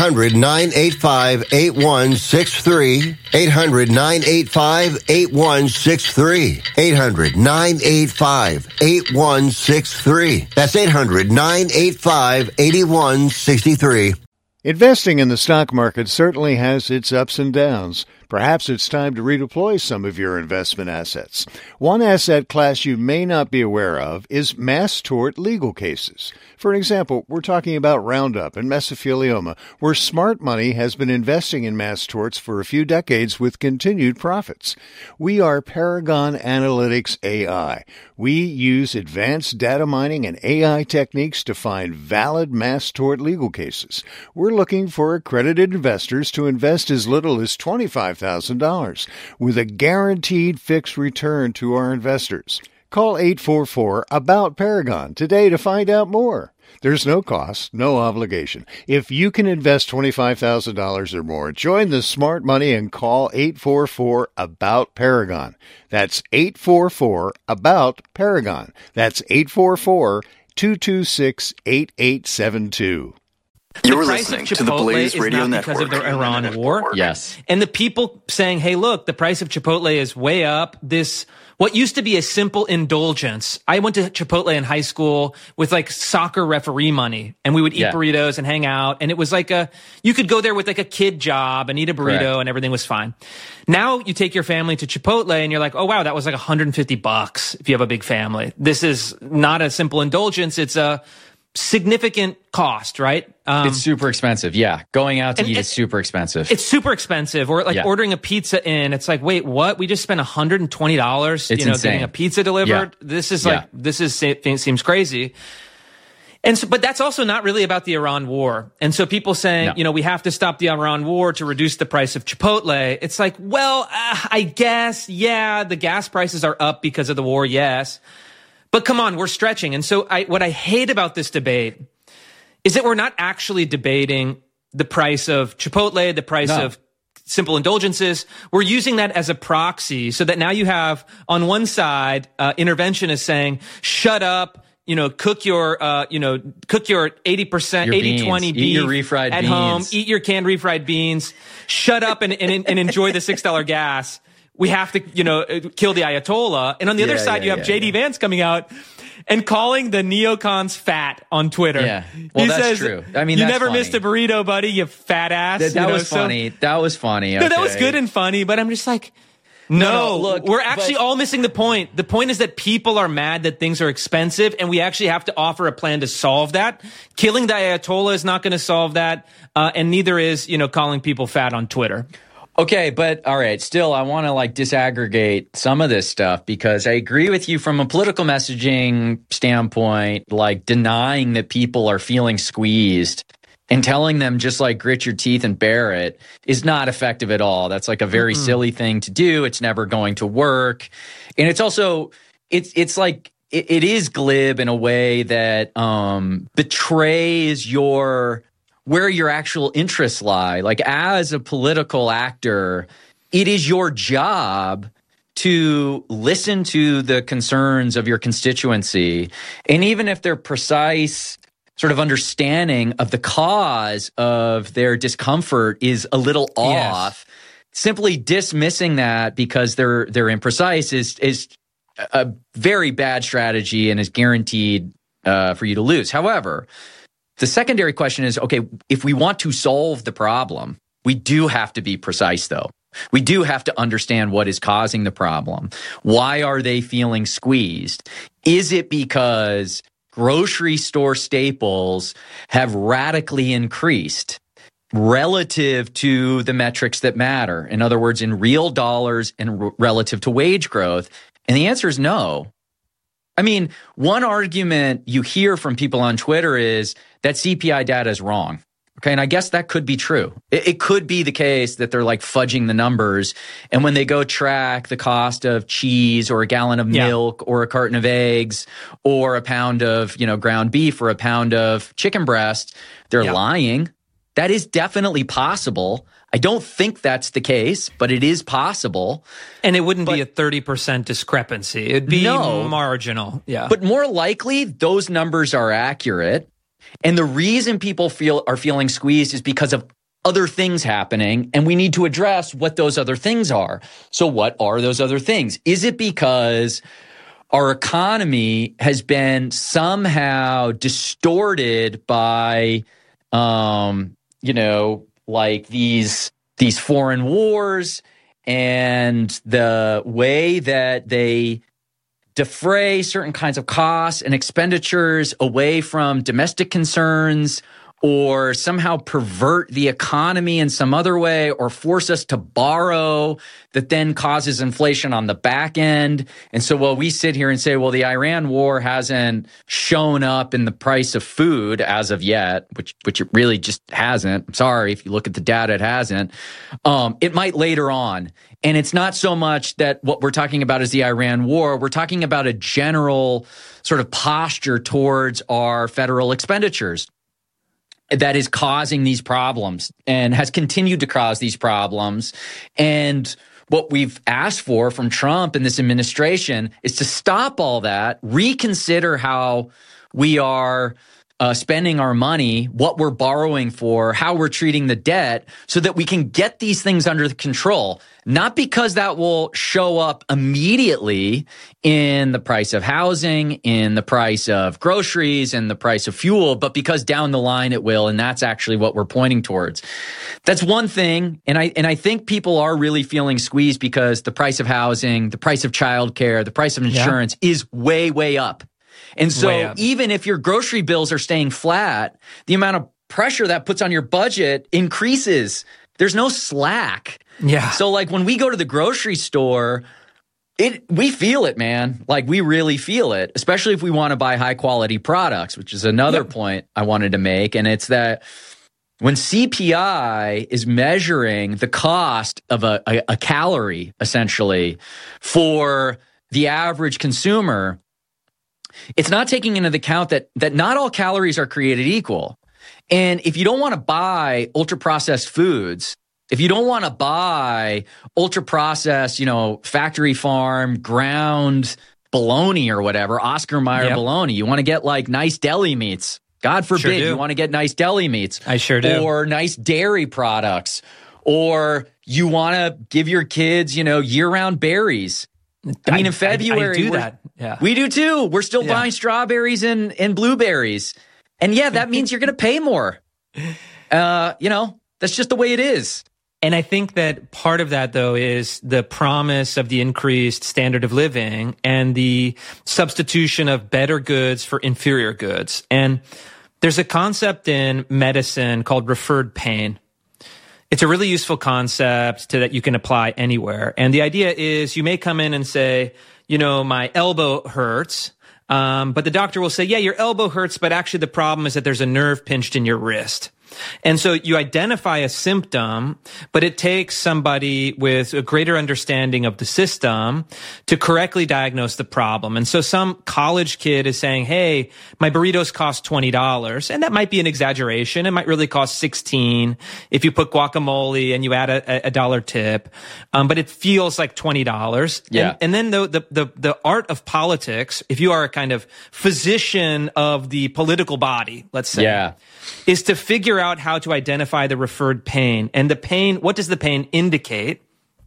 800-985-8163. 800-985-8163. 800-985-8163. That's 800-985-8163.
Investing in the stock market certainly has its ups and downs. Perhaps it's time to redeploy some of your investment assets. One asset class you may not be aware of is mass tort legal cases. For example, we're talking about Roundup and mesothelioma, where smart money has been investing in mass torts for a few decades with continued profits. We are Paragon Analytics AI. We use advanced data mining and AI techniques to find valid mass tort legal cases. We're looking for accredited investors to invest as little as $25,000 with a guaranteed fixed return to our investors. Call 844-ABOUT-PARAGON today to find out more. There's no cost, no obligation. If you can invest $25,000 or more, join the smart money and call 844-ABOUT-PARAGON. That's 844-ABOUT-PARAGON. That's 844-226-8872.
You're listening to the Blaze Radio Network.
Because of the Iran war.
Yes.
And the people saying, hey, look, the price of Chipotle is way up. What used to be a simple indulgence. I went to Chipotle in high school with like soccer referee money, and we would eat burritos and hang out. And it was like you could go there with like a kid job and eat a burrito and everything was fine. Now you take your family to Chipotle and you're like, oh wow, that was like $150 if you have a big family. This is not a simple indulgence. It's a significant cost, right?
It's super expensive. Yeah. Going out to eat is super expensive.
It's super expensive. Or like ordering a pizza in, it's like, wait, what? We just spent $120,
insane.
Getting a pizza delivered. Yeah. Seems crazy. And so, but that's also not really about the Iran war. And so people saying, we have to stop the Iran war to reduce the price of Chipotle. It's like, well, I guess, the gas prices are up because of the war. Yes. But come on, we're stretching. And so what I hate about this debate is that we're not actually debating the price of Chipotle, the price of simple indulgences. We're using that as a proxy so that now you have on one side, interventionists saying, shut up, cook your 80%, 80-20 beef
eat your refried
at
beans.
Home, eat your canned refried beans, shut up and enjoy the $6 gas. We have to, kill the Ayatollah. And on the other side, you have J.D. Vance coming out and calling the neocons fat on Twitter.
Yeah. Well, that's true. I mean,
you
that's
never
funny.
missed a burrito, buddy, you fat ass.
That was funny. That was funny.
No, that was good and funny, but I'm just like, no, look, we're actually all missing the point. The point is that people are mad that things are expensive, and we actually have to offer a plan to solve that. Killing the Ayatollah is not going to solve that, and neither is, calling people fat on Twitter.
Okay, but all right, still I want to disaggregate some of this stuff because I agree with you from a political messaging standpoint, denying that people are feeling squeezed and telling them just grit your teeth and bear it is not effective at all. That's a very silly thing to do. It's never going to work. And it's also, it is glib in a way that betrays where your actual interests lie. As a political actor, it is your job to listen to the concerns of your constituency. And even if their precise sort of understanding of the cause of their discomfort is a little off, simply dismissing that because they're imprecise is a very bad strategy and is guaranteed for you to lose. However, the secondary question is, okay, if we want to solve the problem, we do have to be precise, though. We do have to understand what is causing the problem. Why are they feeling squeezed? Is it because grocery store staples have radically increased relative to the metrics that matter? In other words, in real dollars and relative to wage growth? And the answer is no. I mean, one argument you hear from people on Twitter is that CPI data is wrong. Okay, and I guess that could be true. It could be the case that they're fudging the numbers, and when they go track the cost of cheese or a gallon of milk or a carton of eggs or a pound of ground beef or a pound of chicken breast, they're lying. That is definitely possible. I don't think that's the case, but it is possible.
And it wouldn't be a 30% discrepancy. It'd be marginal. Yeah.
But more likely, those numbers are accurate. And the reason people are feeling squeezed is because of other things happening, and we need to address what those other things are. So what are those other things? Is it because our economy has been somehow distorted by these foreign wars and the way that they defray certain kinds of costs and expenditures away from domestic concerns, or somehow pervert the economy in some other way, or force us to borrow that then causes inflation on the back end? And so while we sit here and say, well, the Iran war hasn't shown up in the price of food as of yet, which it really just hasn't. I'm sorry, if you look at the data, it hasn't. It might later on. And it's not so much that what we're talking about is the Iran war. We're talking about a general sort of posture towards our federal expenditures that is causing these problems and has continued to cause these problems. And what we've asked for from Trump and this administration is to stop all that, reconsider how we are spending our money, what we're borrowing for, how we're treating the debt, so that we can get these things under control. Not because that will show up immediately in the price of housing, in the price of groceries, and the price of fuel, but because down the line it will, and that's actually what we're pointing towards. That's one thing, and I think people are really feeling squeezed because the price of housing, the price of childcare, the price of insurance is way, way up. And so even if your grocery bills are staying flat, the amount of pressure that puts on your budget increases. There's no slack.
Yeah.
So like when we go to the grocery store, we feel it, man. Like we really feel it, especially if we want to buy high quality products, which is another point I wanted to make. And it's that when CPI is measuring the cost of a calorie, essentially, for the average consumer, it's not taking into account that not all calories are created equal. And if you don't want to buy ultra-processed foods, if you don't want to buy ultra-processed, factory farm, ground bologna or whatever, Oscar Mayer bologna, you want to get like nice deli meats. God forbid you want to get nice deli meats.
I sure do.
Or nice dairy products. Or you want to give your kids, year-round berries. I mean, in February,
I do that. Yeah.
We do too. We're still buying strawberries and blueberries. And that means you're going to pay more. That's just the way it is.
And I think that part of that, though, is the promise of the increased standard of living and the substitution of better goods for inferior goods. And there's a concept in medicine called referred pain. It's a really useful concept that you can apply anywhere. And the idea is you may come in and say, my elbow hurts. But the doctor will say, yeah, your elbow hurts, but actually the problem is that there's a nerve pinched in your wrist. And so you identify a symptom, but it takes somebody with a greater understanding of the system to correctly diagnose the problem. And so some college kid is saying, hey, my burritos cost $20. And that might be an exaggeration. It might really cost $16 if you put guacamole and you add a dollar tip. But it feels like $20.
Yeah.
And then the art of politics, if you are a kind of physician of the political body, let's say, is to figure out how to identify the referred pain. And the pain, what does the pain indicate?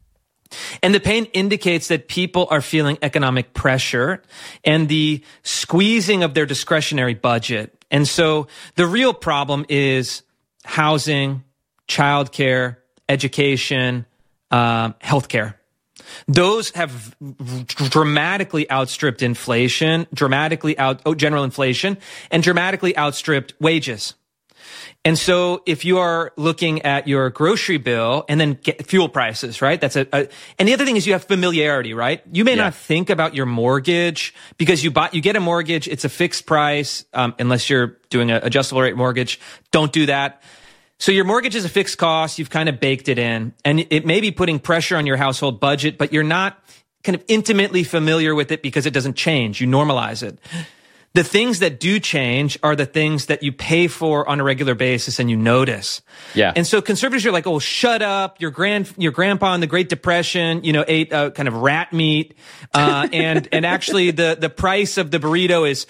And the pain indicates that people are feeling economic pressure and the squeezing of their discretionary budget. And so the real problem is housing, childcare, education, healthcare. Those have dramatically outstripped inflation, general inflation, and dramatically outstripped wages. And so if you are looking at your grocery bill and then get fuel prices, right? That's and the other thing is you have familiarity, right? You may not think about your mortgage because you get a mortgage. It's a fixed price, unless you're doing an adjustable rate mortgage. Don't do that. So your mortgage is a fixed cost. You've kind of baked it in, and it may be putting pressure on your household budget, but you're not kind of intimately familiar with it because it doesn't change. You normalize it. The things that do change are the things that you pay for on a regular basis and you notice.
Yeah.
And so conservatives are like, oh, shut up. Your grandpa in the Great Depression, ate kind of rat meat. And actually the price of the burrito is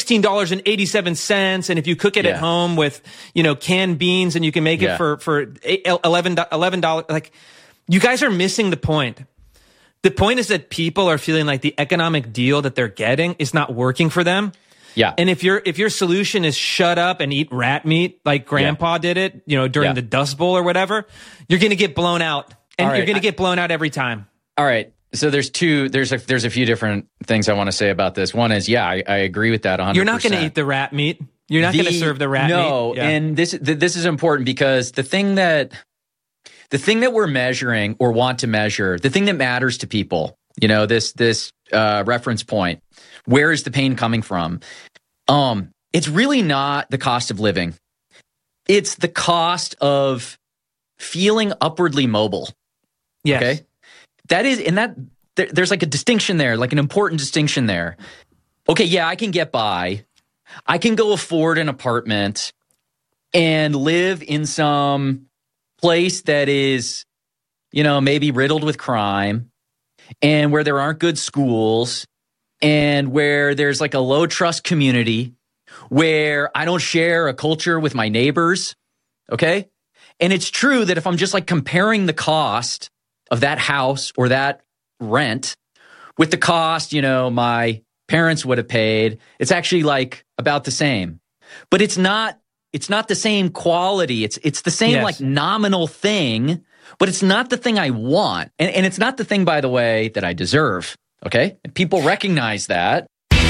$16.87. And if you cook it at home with, canned beans and you can make it for $11, like you guys are missing the point. The point is that people are feeling like the economic deal that they're getting is not working for them.
Yeah.
And if your solution is shut up and eat rat meat like grandpa did it, during the Dust Bowl or whatever, you're going to get blown out. And you're going to get blown out every time.
All right. So there's a few different things I want to say about this. One is, I agree with that 100%.
You're not going to eat the rat meat. You're not going to serve the rat meat.
No. Yeah. And this is important because the thing that we're measuring or want to measure, the thing that matters to people, this reference point, where is the pain coming from? It's really not the cost of living. It's the cost of feeling upwardly mobile.
Yes.
Okay. That is, and there's like a distinction there, like an important distinction there. Okay. Yeah, I can get by. I can go afford an apartment and live in some place that is, maybe riddled with crime and where there aren't good schools and where there's like a low trust community
where I don't share a culture with my neighbors, okay? And it's true that if I'm just like comparing the cost of that house or that rent with the cost, my parents would have paid, it's actually like about the same. But it's not the same quality. It's the same like nominal thing, but it's not the thing I want. And it's not the thing, by the way, that I deserve. Okay? And people recognize that.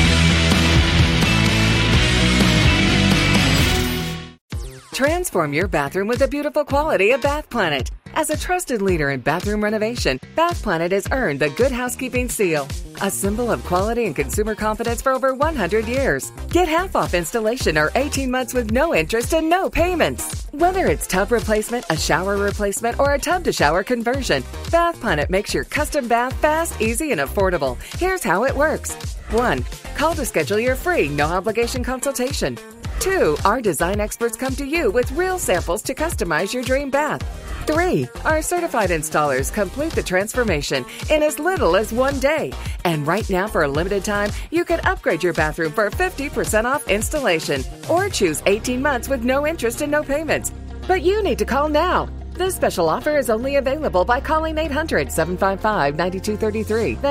Transform your bathroom with the beautiful quality of Bath Planet. As a trusted leader in bathroom renovation, Bath Planet has earned the Good Housekeeping seal, a symbol of quality and consumer confidence for over 100 years. Get half off installation or 18 months with no interest and no payments. Whether it's tub replacement, a shower replacement, or a tub-to-shower conversion, Bath Planet makes your custom bath fast, easy, and affordable. Here's how it works. 1. Call to schedule your free, no-obligation consultation. 2. Our design experts come to you with real samples to customize your dream bath. 3. Our certified installers complete the transformation in as little as 1 day. And right now, for a limited time, you can upgrade your bathroom for 50% off installation or choose 18 months with no interest and no payments. But you need to call now. This special offer is only available by calling 800-755-9233.